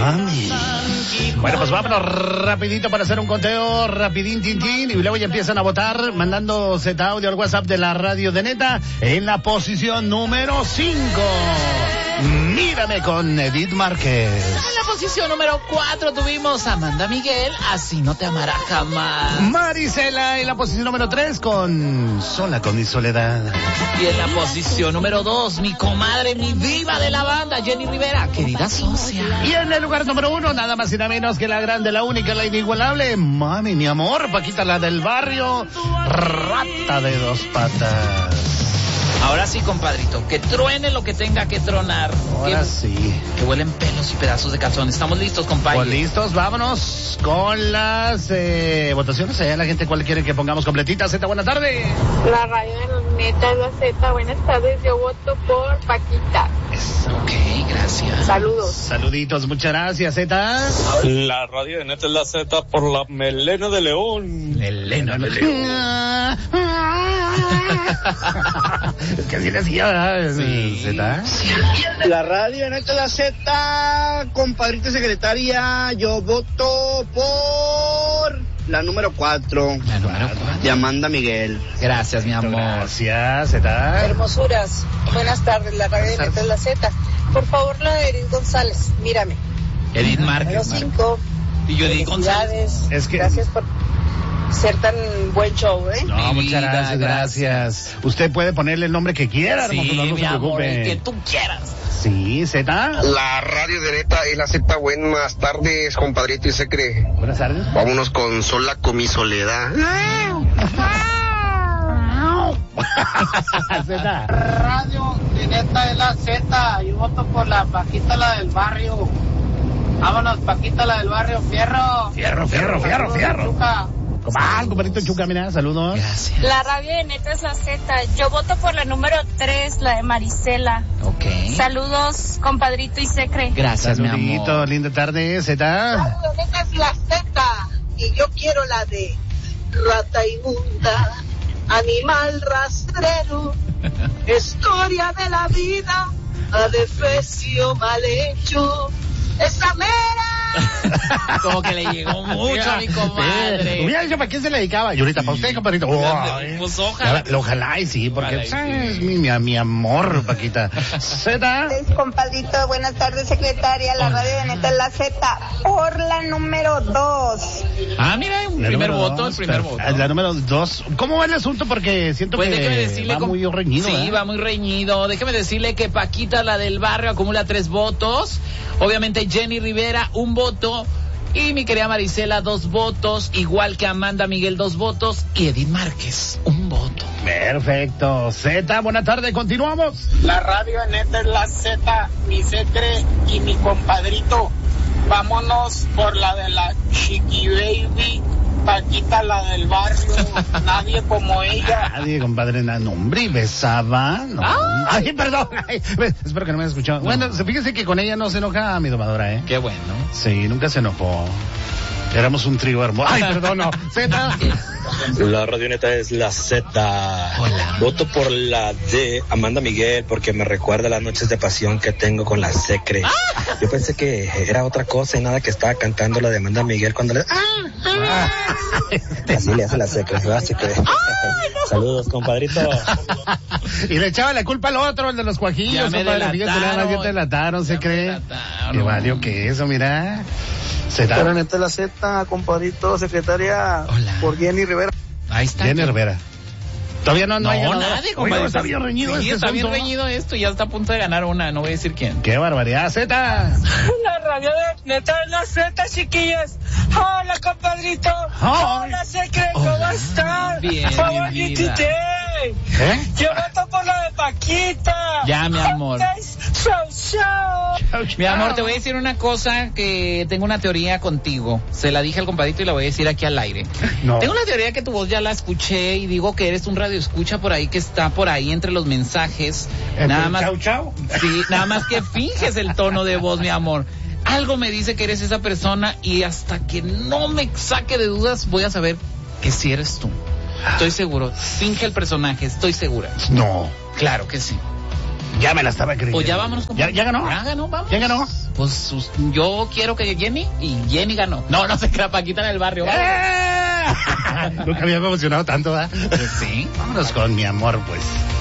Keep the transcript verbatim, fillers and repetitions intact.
Mami. Bueno, pues vámonos rapidito para hacer un conteo, rapidín, tintín, y luego ya empiezan a votar mandando Z audio al WhatsApp de la radio de Neta en la posición número cinco. Mírame con Edith Márquez. En la posición número cuatro tuvimos a Amanda Miguel, Así no te amará jamás. Marisela en la posición número tres con Sola con mi soledad. Y en la posición número dos, mi comadre, mi diva de la banda, Jenny Rivera, Querida Socia. Y en el lugar número uno, nada más y nada menos que la grande, la única, la inigualable, Mami, mi amor, Paquita, la del barrio, Rata de dos patas. Ahora sí, compadrito, que truene lo que tenga que tronar. Ahora que, sí. Que huelen pelos y pedazos de calzón. ¿Estamos listos, compadre? Pues listos, vámonos con las eh, votaciones. Allá la gente, ¿cuál quiere que pongamos completita? Z, buena tarde. La radio de Neta es la Z. Buenas tardes, yo voto por Paquita. Ok, gracias. Saludos. Saluditos, muchas gracias, Z. La radio de Neta es la Z por la melena de león. Melena de león. Que así le hacía, sí. Z. La radio de Neta es la Z, compadrita secretaria, yo voto por la número cuatro. La número cuatro. De Amanda Miguel. Gracias, mi amor. Gracias, Z. Hermosuras, buenas tardes, la radio de Neta es la Z. Por favor, la de Edith González, mírame. Edith Márquez. Número cinco. Y yo Edith González. Es que... Gracias por ser tan buen show, ¿eh? No, Mi muchas vida, gracias, gracias. Usted puede ponerle el nombre que quiera, Sí, hermoso, no, no mi se amor, preocupe. el que tú quieras. Sí, Z. La radio de Neta es la Z. Buenas tardes, compadrito y secre. Buenas tardes. Vámonos con Sola con mi soledad. Z. Radio de Neta es la Z, yo voto por la Paquita, la del barrio. Vámonos, Paquita, la del barrio, fierro. Fierro, fierro, fierro, fierro. Chuca. Comal, compadrito Chuca, mira, saludos. Gracias. La radio de Neta es la Z. Yo voto por la número tres, la de Marisela. Ok. Saludos, compadrito y secre. Gracias, mi Saludito, amor. linda tarde, Z. Radio de Neta es la Z, y yo quiero la de Rata inmunda, animal rastrero, historia de la vida, adefesio mal hecho, esa mera. Como que le llegó mucho a mi comadre. Hubiera dicho para quién se le dedicaba. Y ahorita para usted, compadrito. Ay. Pues ojalá. Ojalá y sí, porque Ojalá y sí. es mi, mi, mi amor, Paquita. Z. Compadrito, buenas tardes, secretaria. La radio de Neta es la Z, por la número dos. Ah, mira, un La primer número voto, dos, el primer perfecto. voto. La número dos. ¿Cómo va el asunto? Porque siento Pues que déjeme decirle va com- muy reñido. Sí, ¿eh? va muy reñido. Déjeme decirle que Paquita, la del barrio, acumula tres votos. Obviamente Jenny Rivera, un voto. Y mi querida Marisela, dos votos. Igual que Amanda Miguel, dos votos. Y Edith Márquez, un voto. Perfecto. Z, buena tarde, continuamos. La radio de Neta es la Z, mi secre y mi compadrito. Vámonos por la de la Chiqui Baby, Paquita, la del barrio, nadie como ella. Nadie, compadre, na- no, hombre, besaba. No. Ay, perdón. Ay, espero que no me haya escuchado. No. Bueno, fíjese que con ella no se enoja mi domadora, ¿eh? Qué bueno. Sí, nunca se enojó. Éramos un trío hermoso. Ay, perdón, no. Z. La radio Neta es la Z. Hola. Voto por la de Amanda Miguel porque me recuerda las noches de pasión que tengo con la secre. Yo pensé que era otra cosa y nada, que estaba cantando la de Amanda Miguel cuando le... Así le hace la secre, ¿verdad, secre? Saludos, compadrito. Y le echaba la culpa al otro, el de los cuajillos. Ya me compadre. Fíjate, nada más delataron. que te delataron, se Ya me cree. delataron. Qué valió que eso, mira. Z. Pero Neta es la Z, compadrito, secretaria. Hola. Por Jenny Rivera. Ahí está. Jenny Rivera. Todavía no, no, No, hay ganador. nadie, Oiga, compadre. está bien reñido Sí, este está bien asunto. reñido esto. Ya está a punto de ganar una. No voy a decir quién. Qué barbaridad, Z. La radio de Neta es la Z, chiquillas. Hola, compadrito. Ay. Hola, secre, Hola. ¿cómo están? Bien, mi How are you vida. today? ¿Eh? Yo voto por la de Paquita. Ya, mi amor. So, so. Mi amor, te voy a decir una cosa, que tengo una teoría contigo. Se la dije al compadrito y la voy a decir aquí al aire. No. Tengo una teoría que tu voz ya la escuché y digo que eres un radio escucha por ahí que está por ahí entre los mensajes. ¿Entre Nada el más. chau, chau? Sí, nada más que finges el tono de voz, mi amor. Algo me dice que eres esa persona y hasta que no me saque de dudas voy a saber que sí eres tú. Estoy seguro. Finge el personaje, estoy segura. No. Claro que sí. Ya me la estaba creyendo. Pues ya vámonos, ¿Ya, compadre. ya ganó? Ya ganó, vamos. ¿Ya ganó? pues yo quiero que Jenny, y Jenny ganó. No, no se crea, Paquita la del barrio. ¿Vale? ¡Eh! Nunca me había emocionado tanto, ¿verdad? Sí. Vámonos con mi amor, pues.